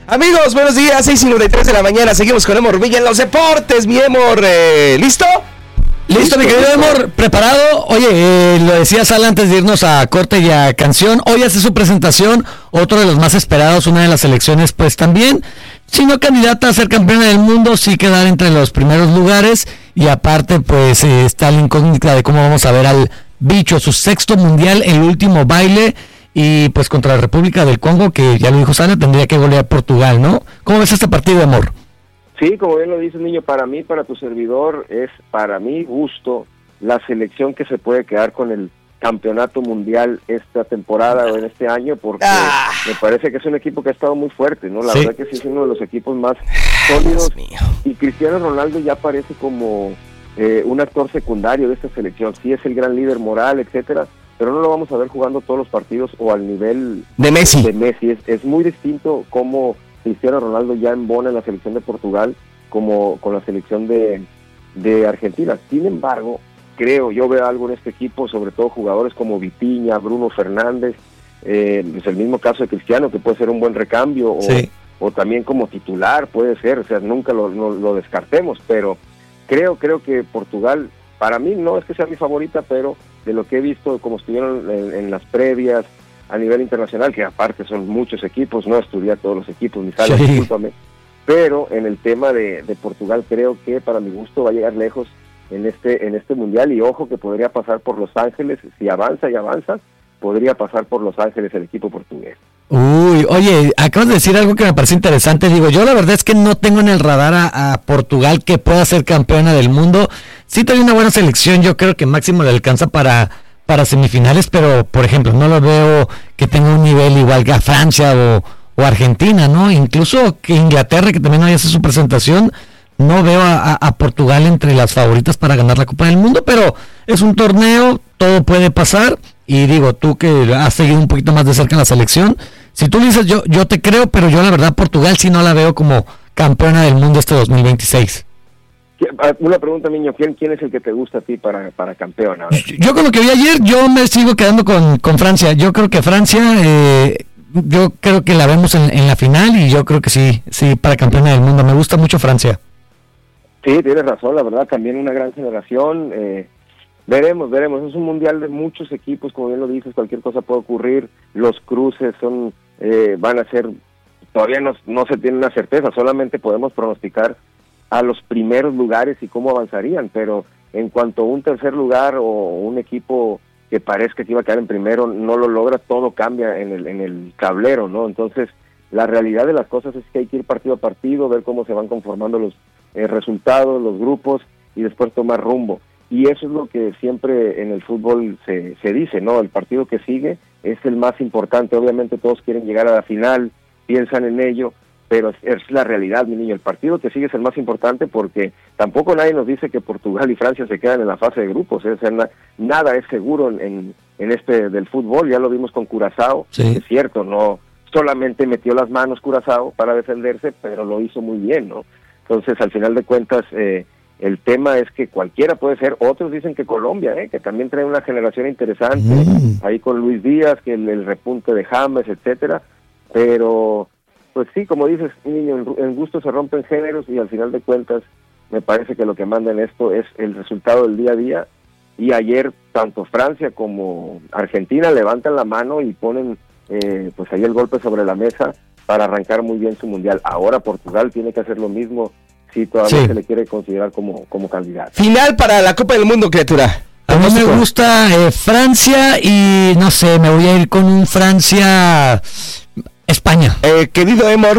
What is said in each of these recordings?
Amigos, buenos días, 6:53 de la mañana, seguimos con Emor Villa en los deportes, mi Emor, ¿listo? Listo, mi querido Emor, ¿preparado? Oye, lo decía Sal antes de irnos a corte y a canción, hoy hace su presentación, otro de los más esperados, una de las selecciones, pues también, si no candidata a ser campeona del mundo, sí quedar entre los primeros lugares, y aparte, pues, está la incógnita de cómo vamos a ver al bicho, su sexto mundial, el último baile, y pues contra la República del Congo, que ya lo dijo Sala, tendría que golear Portugal, ¿no? ¿Cómo ves este partido, Emor? Sí, como bien lo dices, niño, para mí, para tu servidor, es para mi gusto la selección que se puede quedar con el campeonato mundial esta temporada o en este año, porque me parece que es un equipo que ha estado muy fuerte, ¿no? La verdad que sí es uno de los equipos más sólidos, y Cristiano Ronaldo ya parece como un actor secundario de esta selección. Sí es el gran líder moral, etcétera, pero no lo vamos a ver jugando todos los partidos o al nivel de Messi. Es muy distinto cómo Cristiano Ronaldo ya embona en la selección de Portugal como con la selección de Argentina. Sin embargo, yo veo algo en este equipo, sobre todo jugadores como Vitinha, Bruno Fernández, es el mismo caso de Cristiano, que puede ser un buen recambio, o también como titular puede ser, o sea, nunca lo descartemos, pero creo que Portugal, para mí no es que sea mi favorita, pero de lo que he visto, como estuvieron en las previas a nivel internacional, que aparte son muchos equipos, no estudié todos los equipos, ni sale, discúlpame, pero en el tema de Portugal creo que para mi gusto va a llegar lejos en este mundial, y ojo que podría pasar por Los Ángeles, si avanza, podría pasar por Los Ángeles el equipo portugués. Uy, oye, acabas de decir algo que me parece interesante. Digo, yo la verdad es que no tengo en el radar a Portugal que pueda ser campeona del mundo. Sí trae una buena selección, yo creo que máximo le alcanza para semifinales, pero por ejemplo, no lo veo que tenga un nivel igual que a Francia o Argentina, ¿no? Incluso que Inglaterra, que también hoy hace su presentación, no veo a Portugal entre las favoritas para ganar la Copa del Mundo, pero es un torneo, todo puede pasar, y digo, tú que has seguido un poquito más de cerca la selección, si tú dices, yo te creo, pero yo la verdad Portugal sí no la veo como campeona del mundo este 2026. Una pregunta, niño, ¿quién es el que te gusta a ti para campeona? Yo con lo que vi ayer, yo me sigo quedando con Francia. Yo creo que Francia, yo creo que la vemos en la final, y yo creo que sí, para campeona del mundo. Me gusta mucho Francia. Sí, tienes razón, la verdad, también una gran generación. Veremos, es un mundial de muchos equipos, como bien lo dices, cualquier cosa puede ocurrir. Los cruces van a ser, todavía no se tiene una certeza, solamente podemos pronosticar a los primeros lugares y cómo avanzarían, pero en cuanto a un tercer lugar o un equipo que parezca que iba a quedar en primero no lo logra, todo cambia en el tablero, ¿no? Entonces, la realidad de las cosas es que hay que ir partido a partido, ver cómo se van conformando los resultados, los grupos, y después tomar rumbo. Y eso es lo que siempre en el fútbol se dice, ¿no? El partido que sigue es el más importante. Obviamente todos quieren llegar a la final, piensan en ello, pero es la realidad, mi niño. El partido que sigue es el más importante, porque tampoco nadie nos dice que Portugal y Francia se quedan en la fase de grupos, ¿eh? O sea, nada es seguro en este del fútbol. Ya lo vimos con Curazao, es cierto, no solamente metió las manos Curazao para defenderse, pero lo hizo muy bien, ¿no? Entonces, al final de cuentas, el tema es que cualquiera puede ser. Otros dicen que Colombia, que también trae una generación interesante, ahí con Luis Díaz, que el repunte de James, etcétera, pero pues sí, como dices, niño, en gusto se rompen géneros, y al final de cuentas me parece que lo que manda en esto es el resultado del día a día. Y ayer tanto Francia como Argentina levantan la mano y ponen pues ahí el golpe sobre la mesa para arrancar muy bien su mundial. Ahora Portugal tiene que hacer lo mismo si todavía se le quiere considerar como candidato. Final para la Copa del Mundo, criatura. A mí me gusta Francia, y no sé, me voy a ir con un Francia-España. Querido Emor,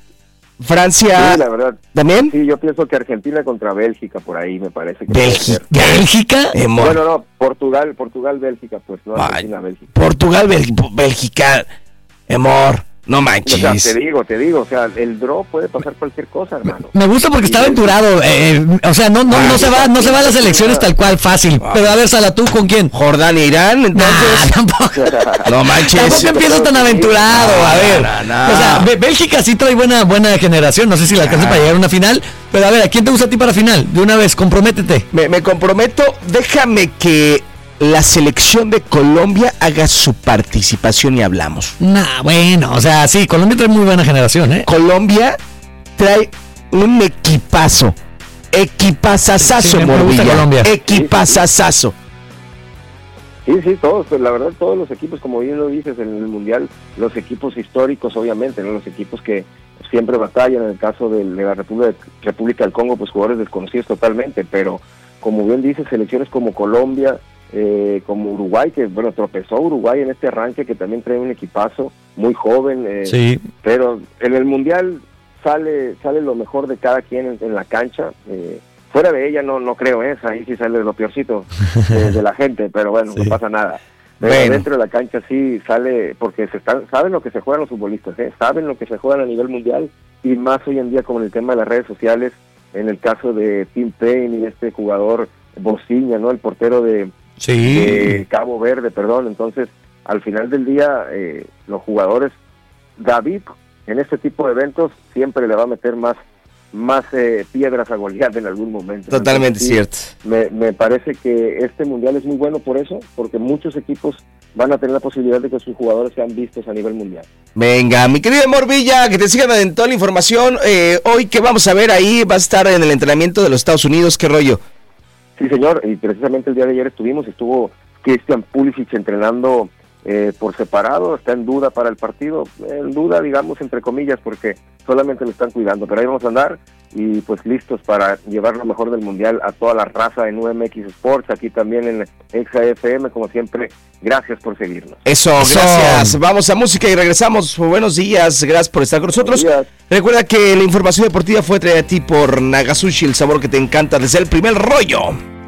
Francia. Sí, la verdad. ¿También? Sí, yo pienso que Argentina contra Bélgica, por ahí me parece que ¿Bélgica? Bueno, no, Portugal, Bélgica, pues no, Argentina, Bélgica. Portugal, Bélgica, Emor. No manches. O sea, te digo, o sea, el draw puede pasar cualquier cosa, hermano. Me gusta porque está aventurado, o sea, no se va a las elecciones tal cual, fácil. Pero a ver, Sala, ¿tú con quién? Jordania, Irán, entonces. Tampoco. No manches. Tampoco empiezo tan aventurado, a ver. O sea, Bélgica sí trae buena generación, no sé si la alcanza para llegar a una final, pero a ver, ¿a quién te gusta a ti para final? De una vez, comprométete. Me comprometo, déjame que la selección de Colombia haga su participación y hablamos. Bueno, o sea, sí, Colombia trae muy buena generación, ¿eh? Colombia trae un equipazo. Equipazazazo, Sí, Morbilla. Equipazazazo. Sí, todos, pues la verdad, todos los equipos, como bien lo dices, en el Mundial, los equipos históricos, obviamente, ¿no? Los equipos que siempre batallan, en el caso de la República del Congo, pues jugadores desconocidos totalmente, pero como bien dices, selecciones como Colombia, como Uruguay, que bueno, tropezó Uruguay en este arranque, que también trae un equipazo muy joven, sí. Pero en el Mundial sale lo mejor de cada quien en la cancha. Fuera de ella no creo, ahí sí sale lo peorcito de la gente, pero bueno, sí. No pasa nada. Pero dentro de la cancha sí sale, porque saben lo que se juegan los futbolistas, saben lo que se juegan a nivel mundial, y más hoy en día como en el tema de las redes sociales, en el caso de Tim Payne y este jugador Bociña, ¿no? El portero de Cabo Verde, perdón. Entonces, al final del día, los jugadores, David, en este tipo de eventos, siempre le va a meter más piedras a Goliat en algún momento. Totalmente. Entonces, cierto. Me parece que este mundial es muy bueno por eso, porque muchos equipos van a tener la posibilidad de que sus jugadores sean vistos a nivel mundial. Venga, mi querido Morbilla, que te sigan en toda la información. Hoy, ¿qué vamos a ver ahí? ¿Va a estar en el entrenamiento de los Estados Unidos? ¿Qué rollo? Sí, señor, y precisamente el día de ayer estuvo Christian Pulisic entrenando por separado. Está en duda para el partido, en duda, digamos, entre comillas, porque solamente lo están cuidando, pero ahí vamos a andar y pues listos para llevar lo mejor del mundial a toda la raza en UMX Sports, aquí también en Exa FM, como siempre. Gracias por seguirnos. Eso, gracias. Vamos a música y regresamos. Buenos días, gracias por estar con nosotros. Recuerda que la información deportiva fue traída a ti por Nagasushi, el sabor que te encanta desde el primer rollo.